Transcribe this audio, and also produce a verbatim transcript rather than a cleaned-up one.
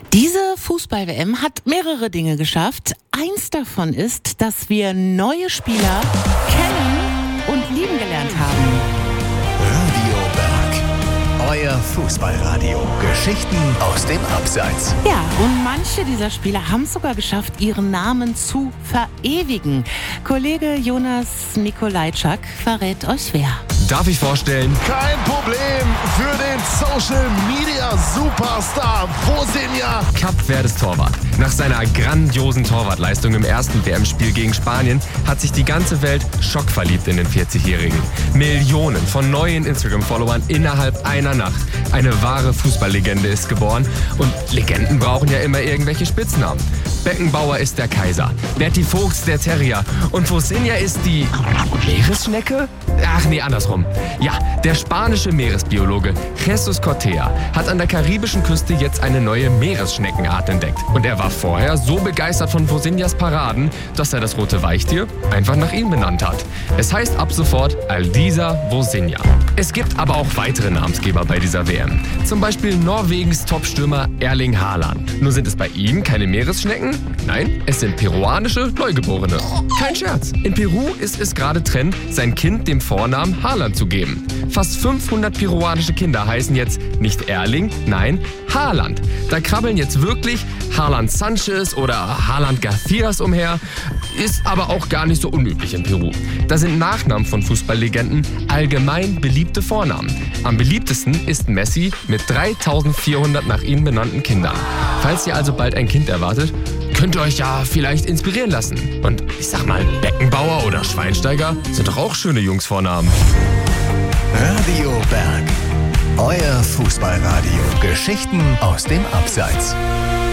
Diese Fußball-W M hat mehrere Dinge geschafft. Eins davon ist, dass wir neue Spieler kennen und lieben gelernt haben. Radio Berg, euer Fußballradio. Geschichten aus dem Abseits. Ja, und manche dieser Spieler haben es sogar geschafft, ihren Namen zu verewigen. Kollege Jonas Nikolajczak verrät euch wer. Darf ich vorstellen? Kein Problem für den Social Media Superstar Vozinha. Kap Verdes Torwart. Nach seiner grandiosen Torwartleistung im ersten W M-Spiel gegen Spanien hat sich die ganze Welt schockverliebt in den vierzigjährigen. Millionen von neuen Instagram-Followern innerhalb einer Nacht. Eine wahre Fußballlegende ist geboren und Legenden brauchen ja immer irgendwelche Spitznamen. Beckenbauer ist der Kaiser, Berti Vogts der Terrier und Vozinha ist die Meeresschnecke? Ach nee, andersrum. Ja, der spanische Meeresbiologe Jesus Cortea hat an der karibischen Küste jetzt eine neue Meeresschneckenart entdeckt. Und er war vorher so begeistert von Vozinhas Paraden, dass er das rote Weichtier einfach nach ihm benannt hat. Es heißt ab sofort Aldisa Vozinha. Es gibt aber auch weitere Namensgeber bei dieser W M. Zum Beispiel Norwegens Topstürmer Erling Haaland. Nur sind es bei ihm keine Meeresschnecken? Nein, es sind peruanische Neugeborene. Kein Scherz. In Peru ist es gerade Trend, sein Kind dem Vornamen Haaland zu geben. Fast fünfhundert peruanische Kinder heißen jetzt nicht Erling, nein, Haaland. Da krabbeln jetzt wirklich Haaland Sanchez oder Haaland Garcias umher. Ist aber auch gar nicht so unüblich in Peru. Da sind Nachnamen von Fußballlegenden allgemein beliebte Vornamen. Am beliebtesten ist Messi mit dreitausendvierhundert nach ihm benannten Kindern. Falls ihr also bald ein Kind erwartet, könnt ihr euch ja vielleicht inspirieren lassen. Und ich sag mal, Beckenbauer oder Schweinsteiger sind doch auch schöne Jungsvornamen. Radio Berg, euer Fußballradio. Geschichten aus dem Abseits.